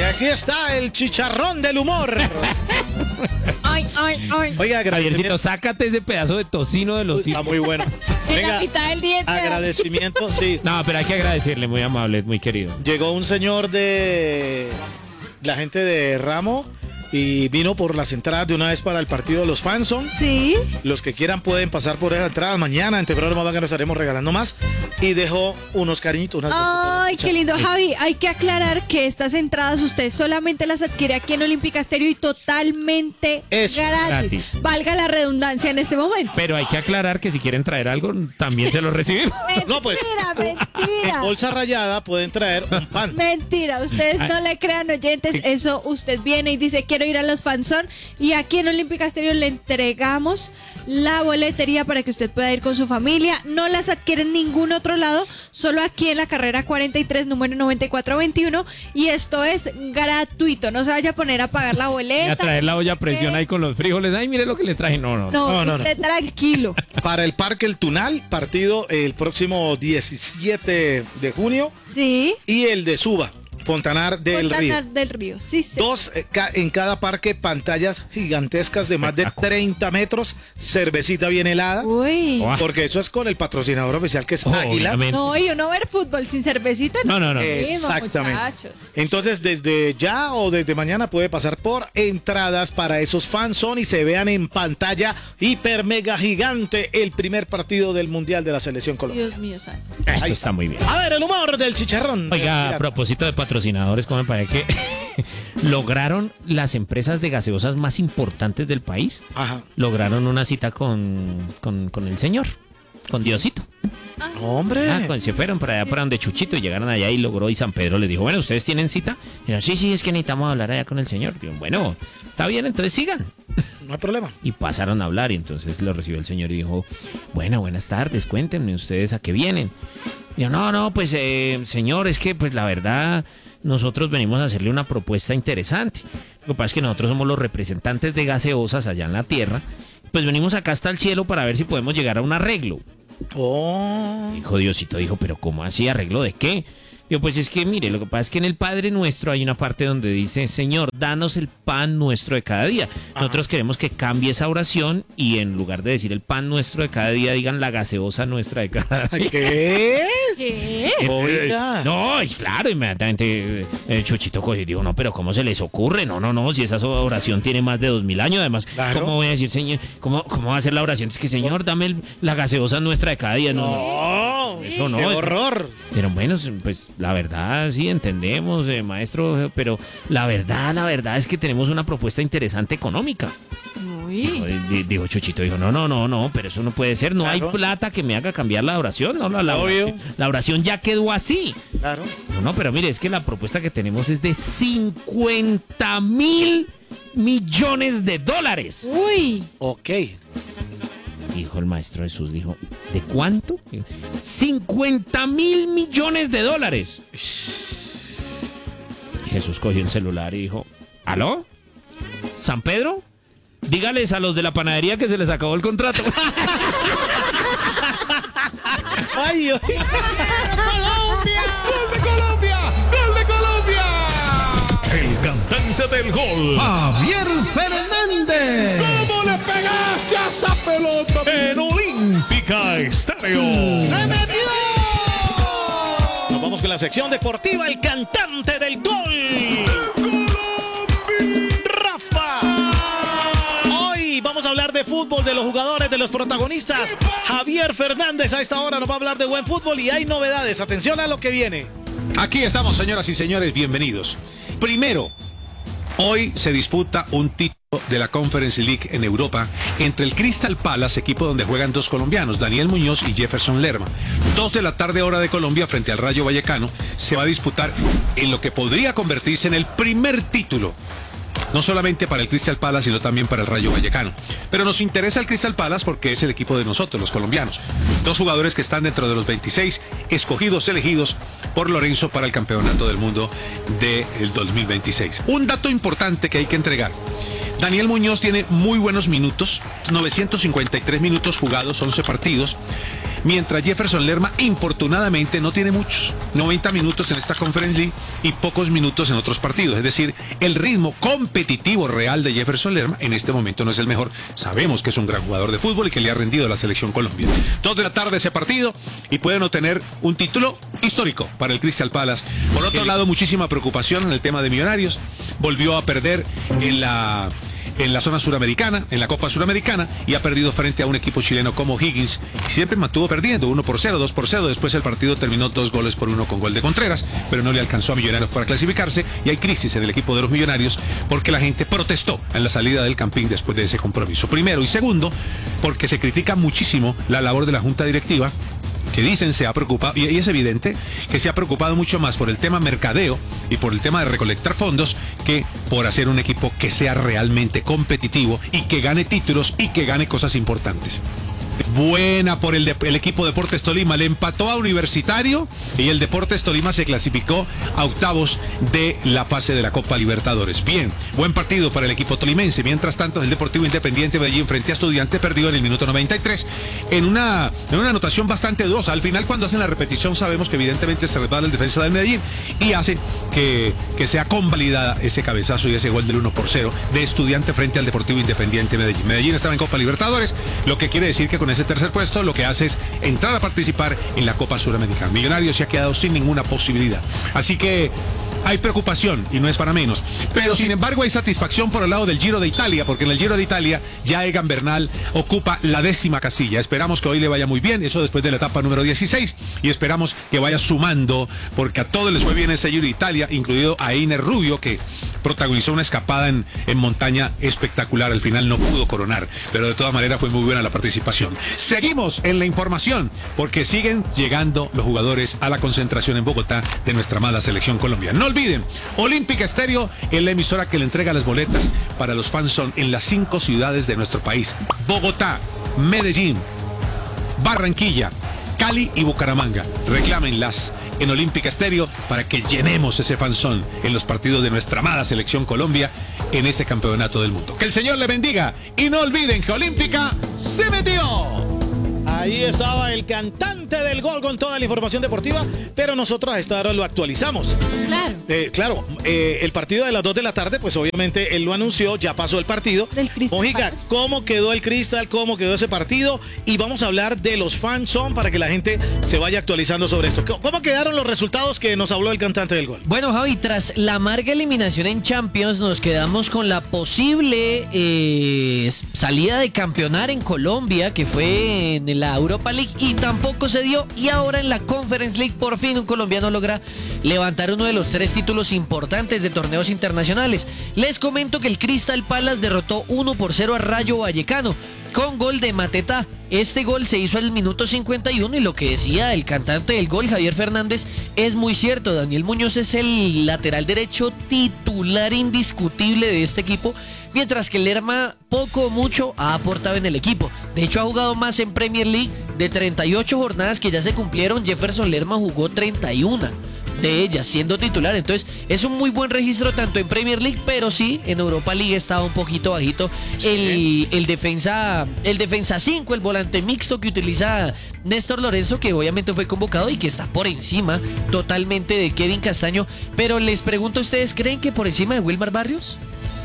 aquí está el chicharrón del humor. Ay, ay, ay. Oiga, Javiercito, sácate ese pedazo de tocino de los Está muy bueno. En la mitad del diente. Agradecimiento, sí. No, pero hay que agradecerle, muy amable, muy querido. Llegó un señor de la gente de Ramo y vino por las entradas de una vez para el partido de los Fanson. Sí. Los que quieran pueden pasar por esas entradas mañana. En temprano más que nos estaremos regalando más. Y dejó unos cariñitos. Ay, qué lindo. Javi, hay que aclarar que estas entradas usted solamente las adquiere aquí en Olímpica Estéreo y totalmente Eso, gratis. Valga la redundancia en este momento. Pero hay que aclarar que si quieren traer algo, también se lo recibimos. No, pues. Mentira. En bolsa rayada pueden traer un pan. Mentira, ustedes no le crean, oyentes. Eso usted viene y dice quiero ir a los Fanzón y aquí en Olímpica Estéreo le entregamos la boletería para que usted pueda ir con su familia. No las adquiere en ningún otro lado, solo aquí en la carrera 43, número 9421, y esto es gratuito. No se vaya a poner a pagar la boleta. Y a traer la olla a presión ahí con los frijoles. Ay, mire lo que le traje. No. No, usted tranquilo. Para el Parque El Tunal, partido el próximo 17 de junio. Sí. Y el de Suba, Fontanar del Río. Sí, sí. Dos en cada parque, pantallas gigantescas de más de 30 metros, cervecita bien helada. Uy. Porque eso es con el patrocinador oficial que es Águila. Obviamente. No, y uno ver fútbol sin cervecita. No. Exactamente. Muchachos. Entonces, desde ya o desde mañana puede pasar por entradas para esos Fanzón y se vean en pantalla hiper mega gigante el primer partido del Mundial de la Selección Colombia. Dios mío, santo. Eso está muy bien. A ver, el humor del chicharrón. Oiga, a propósito de patrocinadores, ¿cómo me parece que lograron las empresas de gaseosas más importantes del país? Ajá. Lograron una cita con el señor, con Diosito. Hombre. Se fueron para allá, para donde Chuchito, y llegaron allá y logró, y San Pedro les dijo, bueno, ¿ustedes tienen cita? Y dijeron, sí, es que necesitamos hablar allá con el señor. Digo, bueno, está bien, entonces sigan. No hay problema. Y pasaron a hablar, y entonces lo recibió el señor y dijo, bueno, buenas tardes, cuéntenme ustedes a qué vienen. Y yo, no, pues señor, es que pues la verdad nosotros venimos a hacerle una propuesta interesante. Lo que pasa es que nosotros somos los representantes de gaseosas allá en la tierra, pues venimos acá hasta el cielo para ver si podemos llegar a un arreglo. Oh. Dijo Diosito, pero ¿cómo así? ¿Arreglo de qué? Digo, pues es que mire, lo que pasa es que en el Padre Nuestro hay una parte donde dice, Señor, danos el pan nuestro de cada día. Nosotros queremos que cambie esa oración y en lugar de decir el pan nuestro de cada día, digan la gaseosa nuestra de cada día. ¿Qué? Oiga. No, y claro, inmediatamente Chuchito cogió y dijo, no, pero ¿cómo se les ocurre? No, si esa oración tiene más de 2000 años, además, Claro. ¿cómo voy a decir, Señor? ¿Cómo va a ser la oración? Es que, Señor, dame la gaseosa nuestra de cada día. No, eso no. ¡Qué eso- horror! Pero bueno, pues la verdad sí entendemos, maestro, pero la verdad es que tenemos una propuesta interesante económica. Uy. Dijo Chuchito, no, pero eso no puede ser, no Claro. hay plata que me haga cambiar la oración, no, Obvio. la oración ya quedó así. Claro. No, pero mire, es que la propuesta que tenemos es de 50,000 millones de dólares. Uy. Ok. Dijo el maestro Jesús, dijo, ¿de cuánto? 50,000 millones de dólares. Jesús cogió el celular y dijo, ¿aló? ¿San Pedro? Dígales a los de la panadería que se les acabó el contrato. ¡Ay, ay! El cantante del gol. Javier Fernández. ¿Cómo le pegaste a esa pelota en Olímpica Estéreo? ¡Se metió! Nos vamos con la sección deportiva, el cantante del gol. Rafa. Hoy vamos a hablar de fútbol, de los jugadores, de los protagonistas. Javier Fernández a esta hora nos va a hablar de buen fútbol y hay novedades. Atención a lo que viene. Aquí estamos, señoras y señores, bienvenidos. Primero, hoy se disputa un título de la Conference League en Europa entre el Crystal Palace, equipo donde juegan dos colombianos, Daniel Muñoz y Jefferson Lerma. 2 de la tarde hora de Colombia frente al Rayo Vallecano. Se va a disputar en lo que podría convertirse en el primer título, no solamente para el Crystal Palace, sino también para el Rayo Vallecano. Pero nos interesa el Crystal Palace porque es el equipo de nosotros, los colombianos. 2 jugadores que están dentro de los 26 elegidos por Lorenzo para el Campeonato del Mundo del 2026. Un dato importante que hay que entregar. Daniel Muñoz tiene muy buenos minutos, 953 minutos jugados, 11 partidos. mientras Jefferson Lerma infortunadamente no tiene muchos, 90 minutos en esta Conference League y pocos minutos en otros partidos. Es decir, el ritmo competitivo real de Jefferson Lerma en este momento no es el mejor. Sabemos que es un gran jugador de fútbol y que le ha rendido a la selección Colombia. 2 de la tarde ese partido y pueden obtener un título histórico para el Crystal Palace. Por otro lado, muchísima preocupación en el tema de Millonarios. Volvió a perder en la zona suramericana, en la Copa Suramericana, y ha perdido frente a un equipo chileno como Higgins. Siempre mantuvo perdiendo 1-0, 2-0. Después el partido terminó 2-1 con gol de Contreras, pero no le alcanzó a Millonarios para clasificarse. Y hay crisis en el equipo de los Millonarios porque la gente protestó en la salida del Campín después de ese compromiso. Primero, y segundo, porque se critica muchísimo la labor de la Junta Directiva, que dicen se ha preocupado, y es evidente que se ha preocupado mucho más por el tema mercadeo y por el tema de recolectar fondos que por hacer un equipo que sea realmente competitivo y que gane títulos y que gane cosas importantes. Buena por el equipo Deportes Tolima, le empató a Universitario y el Deportes Tolima se clasificó a octavos de la fase de la Copa Libertadores. Bien, buen partido para el equipo tolimense. Mientras tanto, el Deportivo Independiente Medellín frente a Estudiantes perdió en el minuto 93 en una anotación bastante dudosa. Al final, cuando hacen la repetición, sabemos que evidentemente se resbala el defensa del Medellín y hace que sea convalidada ese cabezazo y ese gol del 1-0 de Estudiante frente al Deportivo Independiente Medellín. Medellín estaba en Copa Libertadores, lo que quiere decir que con ese tercer puesto lo que hace es entrar a participar en la Copa Suramericana. Millonarios se ha quedado sin ninguna posibilidad. Así que hay preocupación y no es para menos. Pero sin embargo hay satisfacción por el lado del Giro de Italia, porque en el Giro de Italia ya Egan Bernal ocupa la 10ª casilla. Esperamos que hoy le vaya muy bien, eso después de la etapa número 16, y esperamos que vaya sumando, porque a todos les fue bien ese Giro de Italia, incluido a Einer Rubio, que protagonizó una escapada en montaña espectacular. Al final no pudo coronar, pero de todas maneras fue muy buena la participación. Seguimos en la información, porque siguen llegando los jugadores a la concentración en Bogotá de nuestra amada selección colombiana. No olviden, Olímpica Estéreo es la emisora que le entrega las boletas para los fanzone en las 5 ciudades de nuestro país: Bogotá, Medellín, Barranquilla, Cali y Bucaramanga. Reclámenlas en Olímpica Estéreo para que llenemos ese fanzone en los partidos de nuestra amada selección Colombia en este campeonato del mundo. Que el Señor le bendiga y no olviden que Olímpica se metió. Ahí estaba el cantante del gol con toda la información deportiva, pero nosotros a esta hora lo actualizamos. Claro. El partido de las 2 de la tarde, pues obviamente él lo anunció, ya pasó el partido. Del Crystal Mojica, Palace. ¿cómo quedó el Crystal? ¿Cómo quedó ese partido? Y vamos a hablar de los fanzone para que la gente se vaya actualizando sobre esto. ¿Cómo quedaron los resultados que nos habló el cantante del gol? Bueno, Javi, tras la amarga eliminación en Champions, nos quedamos con la posible salida de campeonar en Colombia, que fue en la Europa League, y tampoco se dio. Y ahora en la Conference League, por fin un colombiano logra levantar uno de los 3 títulos importantes de torneos internacionales. Les comento que el Crystal Palace derrotó 1-0 a Rayo Vallecano con gol de Mateta. Este gol se hizo al minuto 51 y lo que decía el cantante del gol, Javier Fernández, es muy cierto. Daniel Muñoz es el lateral derecho titular indiscutible de este equipo, mientras que Lerma poco o mucho ha aportado en el equipo. De hecho, ha jugado más en Premier League. De 38 jornadas que ya se cumplieron, Jefferson Lerma jugó 31 de ellas siendo titular. Entonces es un muy buen registro tanto en Premier League, pero sí en Europa League estaba un poquito bajito. Sí. El defensa 5, el volante mixto que utiliza Néstor Lorenzo, que obviamente fue convocado y que está por encima totalmente de Kevin Castaño. Pero les pregunto, ¿ustedes creen que por encima de Wilmar Barrios?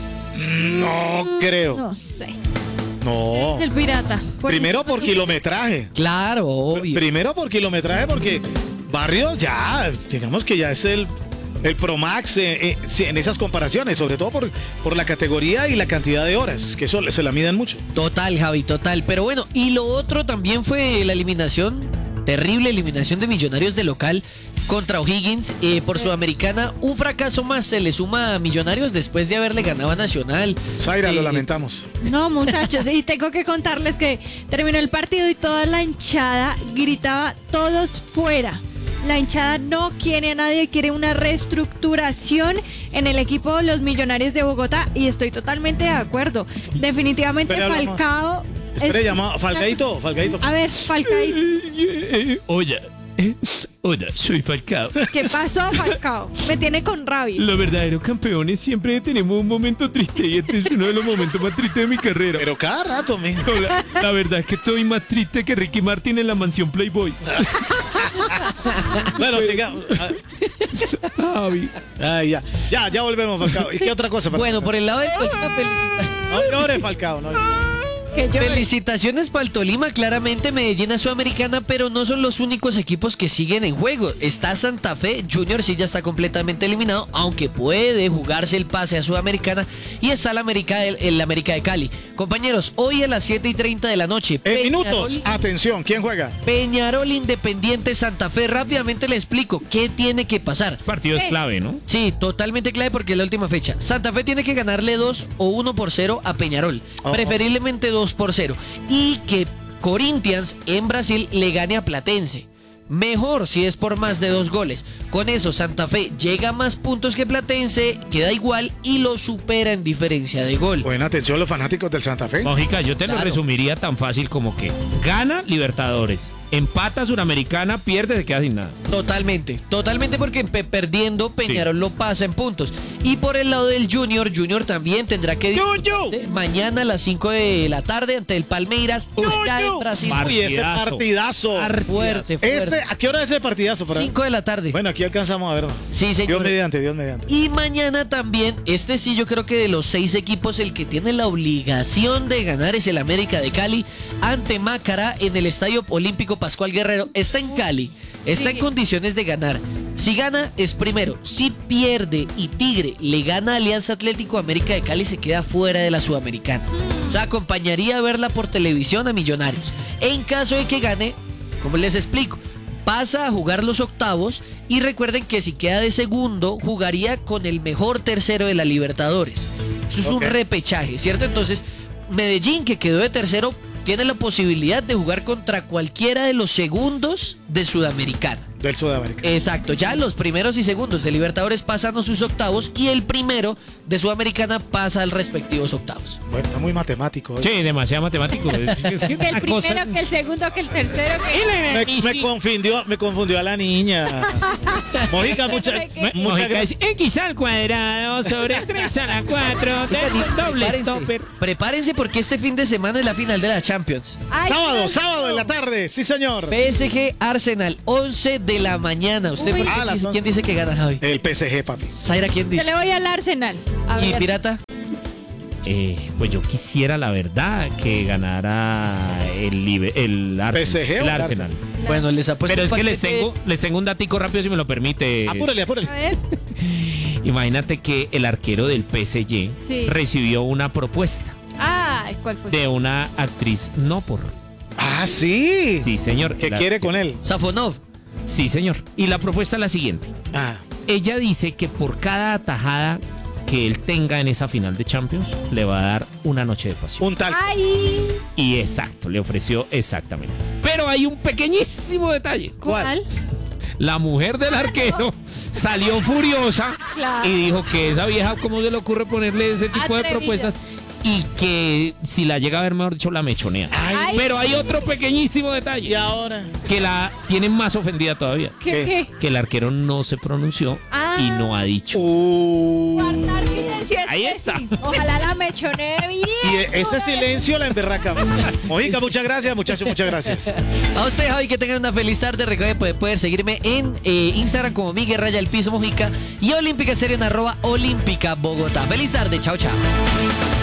No creo. No sé. No. El pirata. Primero por kilometraje. Claro, obvio. Primero por kilometraje, porque Barrio ya, digamos que ya es el Pro Max en esas comparaciones, sobre todo por la categoría y la cantidad de horas, que eso se la miden mucho. Total, Javi, total. Pero bueno, y lo otro también fue la eliminación, terrible eliminación de Millonarios de local contra O'Higgins por Sudamericana. Un fracaso más se le suma a Millonarios después de haberle ganado a Nacional. Zaira, lo lamentamos. No, muchachos, y tengo que contarles que terminó el partido y toda la hinchada gritaba todos fuera. La hinchada no quiere a nadie, quiere una reestructuración en el equipo de los Millonarios de Bogotá y estoy totalmente de acuerdo. Definitivamente Falcao... Espere, llamado Falcaito. A ver, Falcaito. Oye, Hola, soy Falcao. ¿Qué pasó, Falcao? Me tiene con rabia. Los verdaderos campeones siempre tenemos un momento triste y este es uno de los momentos más tristes de mi carrera. Pero cada rato, mijo. No, la verdad es que estoy más triste que Ricky Martin en la mansión Playboy. Bueno, sigamos. Javi. Ay, ya volvemos, Falcao. ¿Y qué otra cosa? Bueno, por el lado del Tolima, No llores, Falcao. No llores. Que yo... felicitaciones para el Tolima, claramente Medellín a Sudamericana, pero no son los únicos equipos que siguen en juego. Está Santa Fe, Junior sí ya está completamente eliminado, aunque puede jugarse el pase a Sudamericana, y está el América de Cali. Compañeros, hoy a las 7:30 de la noche. En minutos, atención, ¿quién juega? Peñarol Independiente Santa Fe. Rápidamente le explico qué tiene que pasar. Partido es clave, ¿no? Sí, totalmente clave porque es la última fecha. Santa Fe tiene que ganarle 2 o 1-0 a Peñarol. Preferiblemente 2-0. Y que Corinthians en Brasil le gane a Platense. Mejor si es por más de 2 goles. Con eso Santa Fe llega a más puntos que Platense, queda igual y lo supera en diferencia de gol. Buena atención los fanáticos del Santa Fe. Mojica, yo te lo Claro. resumiría tan fácil como que gana Libertadores, empata Suramericana, pierde, se queda sin nada. Totalmente porque perdiendo Peñarol lo pasa en puntos. Y por el lado del Junior también tendrá que disputarse mañana a las 5 de la tarde ante el Palmeiras allá en Brasil. Uy, ese partidazo. Fuerte. ¿A qué hora es ese partidazo? 5 de la tarde. Bueno, aquí alcanzamos a verlo. Sí, señor. Dios mediante. Y mañana también, este sí yo creo que de los 6 equipos el que tiene la obligación de ganar es el América de Cali ante Macará en el Estadio Olímpico Pascual Guerrero. Está en Cali, está en condiciones de ganar. Si gana es primero, si pierde y Tigre le gana a Alianza Atlético, América de Cali se queda fuera de la Sudamericana. O sea, acompañaría a verla por televisión a Millonarios. En caso de que gane, como les explico, pasa a jugar los octavos y recuerden que si queda de segundo, jugaría con el mejor tercero de la Libertadores. Eso es un repechaje, ¿cierto? Entonces, Medellín, que quedó de tercero, tiene la posibilidad de jugar contra cualquiera de los segundos de Sudamericana. Del Sudamérica. Exacto, ya los primeros y segundos de Libertadores pasan a sus octavos y el primero de Sudamericana pasa al respectivos octavos. Bueno, está muy matemático. Sí, demasiado matemático. Es que Que el la cosa- primero, que el segundo, que el tercero, que... Me confundió a la niña. Mojica, muchas Mojica gracias. es X al cuadrado sobre 3 a la 4 doble stopper. Prepárense porque este fin de semana es la final de la Champions. Ay, Sábado en la tarde, sí señor. PSG Arsenal, 11 de la mañana. ¿Usted Uy. por qué las dice- 11. quién dice que gana, Javi? El PSG, papi. Zaira, ¿quién Yo dice? le voy al Arsenal. A ¿Y ver. Pirata? Pues yo quisiera, la verdad, que ganara el Arsenal. PSG o el Arsenal. Bueno, les apuesto Pero es un que paquete- les tengo un datico rápido si me lo permite. Apúrale. A ver. Imagínate que el arquero del PSG Sí. recibió una propuesta Ay, ¿cuál fue? de una actriz no por. Ah, sí. Sí, señor. ¿Qué quiere con él? Safonov. Sí, señor. Y la propuesta es la siguiente. Ah, Ella dice que por cada atajada que él tenga en esa final de Champions, le va a dar una noche de pasión. un tal. Ay, Y exacto, le ofreció exactamente. Pero hay un pequeñísimo detalle. ¿cuál? La mujer del arquero salió furiosa Claro. y dijo que esa vieja, ¿cómo se le ocurre ponerle ese tipo de Atrevida. propuestas? Y que si la llega a ver, mejor dicho, la mechonea. Ay. Pero hay otro pequeñísimo detalle. ahora? Que la tienen más ofendida todavía. ¿Qué? Que el arquero no se pronunció Ah. y no ha dicho. Guardar silencio es Ahí que está. sí. Ojalá la mechonee bien. Y ese silencio la emberraca. Mojica, muchas gracias, muchachos, muchas gracias. A usted, Javi, que tengan una feliz tarde. Recuerden poder seguirme en Instagram como Miguel Raya el Piso Mojica y Olímpica Estéreo en @Olímpica Bogotá. Feliz tarde, chao, chao.